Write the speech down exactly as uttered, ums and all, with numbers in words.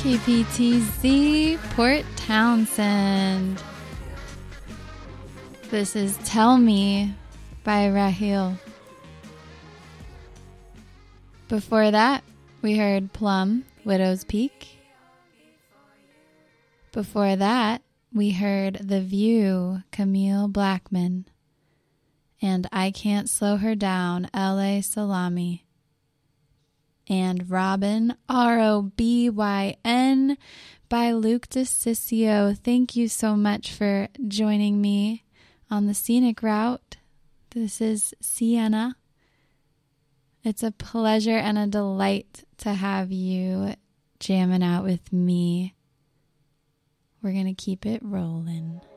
K P T Z, Port Townsend. This is Tell Me by Raheel. Before that, we heard Plum, Widow's Peak. Before that, we heard The View, Camille Blackman. And I Can't Slow Her Down, L A Salami. And Robin, R O B Y N, by Luke DeCiccio. Thank you so much for joining me on the scenic route. This is Sienna. It's a pleasure and a delight to have you jamming out with me. We're going to keep it rolling.